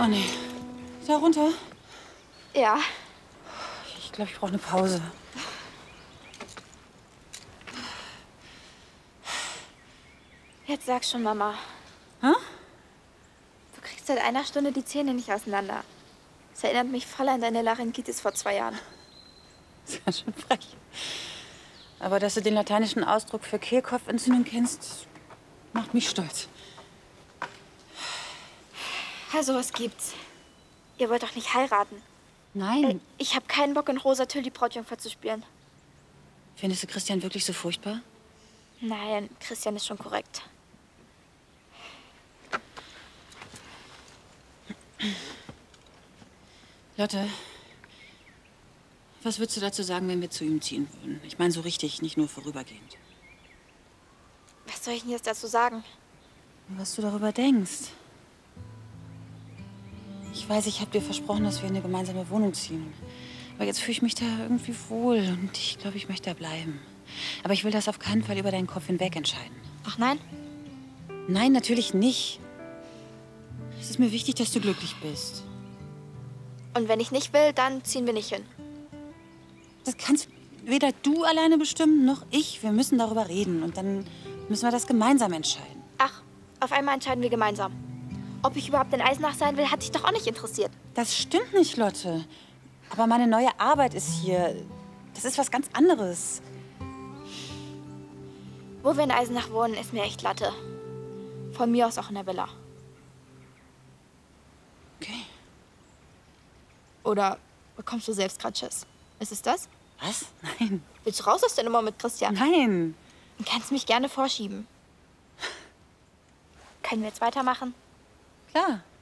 Oh nee. Da runter? Ja. Ich glaube, ich brauche eine Pause. Jetzt sag schon, Mama. Hä? Du kriegst seit einer Stunde die Zähne nicht auseinander. Das erinnert mich voll an deine Laryngitis vor 2 Jahren. Das ist ja schon frech. Aber dass du den lateinischen Ausdruck für Kehlkopfentzündung kennst, macht mich stolz. Also, was gibt's? Ihr wollt doch nicht heiraten. Nein. Ich habe keinen Bock, in rosa Tüll die Brautjungfer zu spielen. Findest du Christian wirklich so furchtbar? Nein, Christian ist schon korrekt. Lotte, was würdest du dazu sagen, wenn wir zu ihm ziehen würden? Ich meine so richtig, nicht nur vorübergehend. Was soll ich denn jetzt dazu sagen? Was du darüber denkst. Ich weiß, ich habe dir versprochen, dass wir in eine gemeinsame Wohnung ziehen. Aber jetzt fühle ich mich da irgendwie wohl und ich glaube, ich möchte da bleiben. Aber ich will das auf keinen Fall über deinen Kopf hinweg entscheiden. Ach nein? Nein, natürlich nicht. Es ist mir wichtig, dass du glücklich bist. Und wenn ich nicht will, dann ziehen wir nicht hin. Das kannst weder du alleine bestimmen, noch ich. Wir müssen darüber reden und dann müssen wir das gemeinsam entscheiden. Ach, auf einmal entscheiden wir gemeinsam. Ob ich überhaupt in Eisenach sein will, hat dich doch auch nicht interessiert. Das stimmt nicht, Lotte. Aber meine neue Arbeit ist hier. Das ist was ganz anderes. Wo wir in Eisenach wohnen, ist mir echt Latte. Von mir aus auch in der Villa. Okay. Oder bekommst du selbst gerade Schiss? Ist es das? Was? Nein. Willst du raus aus der Nummer mit Christian? Nein. Du kannst mich gerne vorschieben. Können wir jetzt weitermachen? Klar.